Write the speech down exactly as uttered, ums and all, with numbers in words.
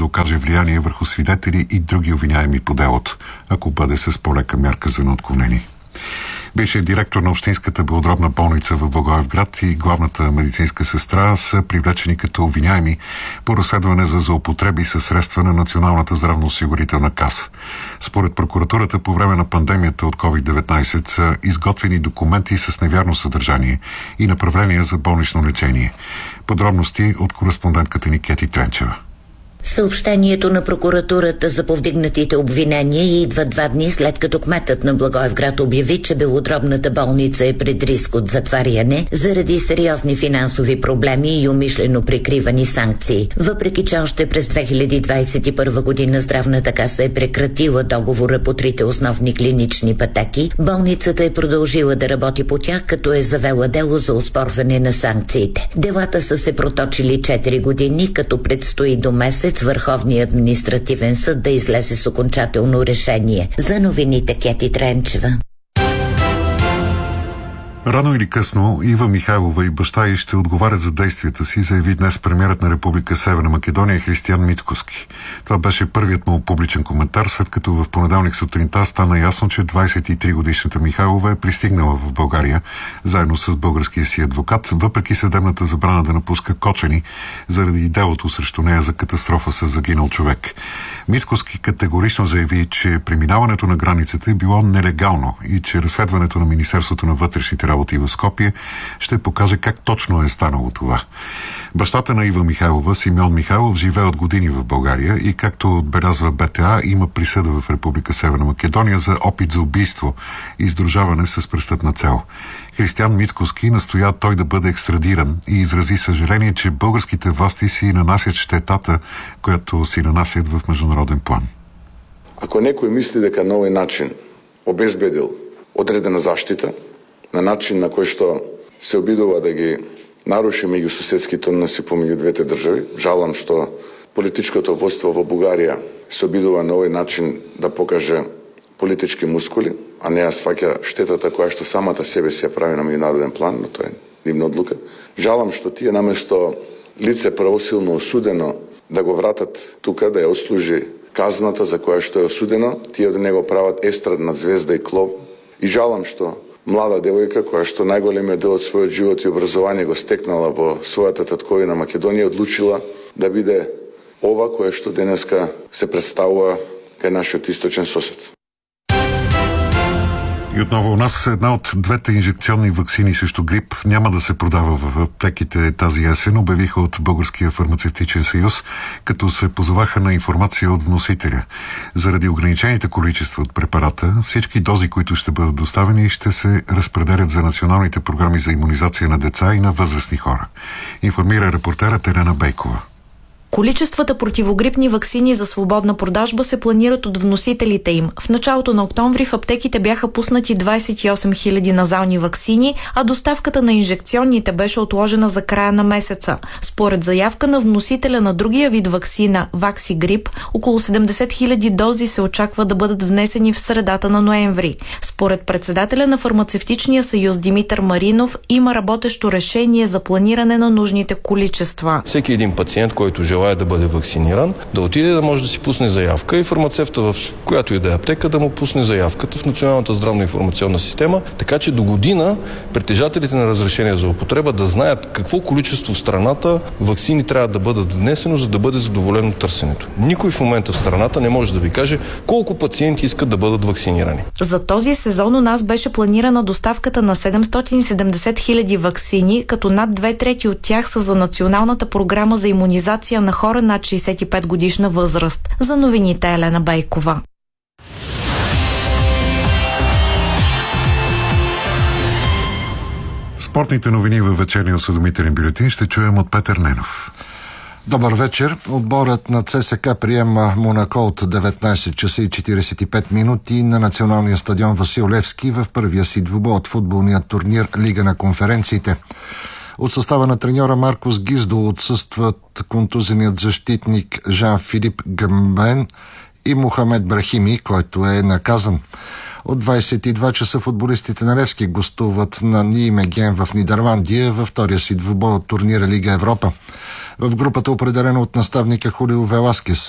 окаже влияние върху свидетели и други обвиняеми по делото, ако бъде с по-лека мярка за неотклонение. Бившият директор на Общинската белодробна болница в Благоевград и главната медицинска сестра са привлечени като обвиняеми по разследване за злоупотреби със средства на Националната здравноосигурителна каса. Според прокуратурата, по време на пандемията от ковид деветнайсет са изготвени документи с невярно съдържание и направления за болнично лечение. Подробности от кореспондентката ни Кети Тренчева. Съобщението на прокуратурата за повдигнатите обвинения идва два дни след като кметът на Благоевград обяви, че белодробната болница е пред риск от затваряне заради сериозни финансови проблеми и умишлено прикривани санкции. Въпреки че още през две хиляди двадесет и първа година Здравната каса е прекратила договора по трите основни клинични пътеки, болницата е продължила да работи по тях, като е завела дело за оспорване на санкциите. Делата са се проточили четири години, като предстои до месец Върховният административен съд да излезе с окончателно решение. За новините Кети Тренчева. Рано или късно Ива Михайлова и баща й ще отговарят за действията си, заяви днес премиерът на Република Северна Македония Християн Мицкоски. Това беше първият му публичен коментар, след като в понеделник сутринта стана ясно, че двадесет и три годишната Михайлова е пристигнала в България заедно с българския си адвокат, въпреки съдебната забрана да напуска Кочани заради делото срещу нея за катастрофа с загинал човек. Мицкоски категорично заяви, че преминаването на границата е било нелегално и че разследването на Министерството на вътрешните работи в Скопие ще покаже как точно е станало това. Бащата на Ива Михайлова, Симеон Михайлов, живее от години в България и, както отбелязва БТА, има присъда в Република Северна Македония за опит за убийство и издружаване с престъпна цел. Християн Мицкоски настоя той да бъде екстрадиран и изрази съжаление, че българските власти си нанасят щетата, която си нанасят в международен план. Ако некој мисли дека на овој начин обезбедил одредена заштита, на начин на кој што се обидува да ги наруши меѓусуседските односи помеѓу двете држави, жалам што политичкото војство во Бугарија се обидува на овој начин да покаже политички мускули, а не ја сваќа штетата која што самата себе си ја прави на меѓународен план, но тоа е нивна одлука. Жалам што тие наместо лице правосилно осудено да го вратат тука, да ја отслужи казната за која што е осудено, тие од него прават естрадна звезда и клоп. И жалам што млада девојка, која што најголемиот дел од својот живот и образование го стекнала во својата татковина Македонија, одлучила да биде ова кое што денеска се представува кај нашиот источен сосед. И отново у нас една от двете инжекционни ваксини срещу грип няма да се продава в аптеките тази есен, обявиха от Българския фармацевтичен съюз, като се позоваха на информация от вносителя. Заради ограничените количества от препарата, всички дози, които ще бъдат доставени, ще се разпределят за националните програми за имунизация на деца и на възрастни хора. Информира репортерът Елена Бейкова. Количествата противогрипни ваксини за свободна продажба се планират от вносителите им. В началото на октомври в аптеките бяха пуснати двадесет и осем хиляди назални ваксини, а доставката на инжекционните беше отложена за края на месеца. Според заявка на вносителя на другия вид ваксина Ваксигрип, около седемдесет хиляди дози се очаква да бъдат внесени в средата на ноември. Според председателя на Фармацевтичния съюз Димитър Маринов има работещо решение за планиране на нужните количества. Всеки един пациент, който желая да бъде вакциниран, да отиде да може да си пусне заявка и фармацевта в която и да е аптека да му пусне заявката в Националната здравна информационна система, така че до година притежателите на разрешение за употреба да знаят какво количество в страната ваксини трябва да бъдат внесено, за да бъде задоволено търсенето. Никой в момента в страната не може да ви каже колко пациенти искат да бъдат вакцинирани. За този сезон у нас беше планирана доставката на седемстотин и седемдесет хиляди ваксини, като над две трети от тях са за Националната програма за имунизация на хора над шейсет и пет годишна възраст. За новините Елена Бейкова. Спортните новини във вечерния осведомителен бюлетин ще чуем от Петър Ненов. Добър вечер. Отборът на ЦСКА приема Монако от деветнайсет часа и четирийсет и пет минути на националния стадион Васил Левски в първия си двубой от футболния турнир Лига на конференциите. От състава на треньора Маркос Гиздо отсъстват контузеният защитник Жан-Филип Гъмбен и Мохамед Брахими, който е наказан. От двайсет и два часа футболистите на Левски гостуват на Ниемеген в Нидерландия във втория си двубой от турнира Лига Европа. В групата, определена от наставника Хулио Веласкес,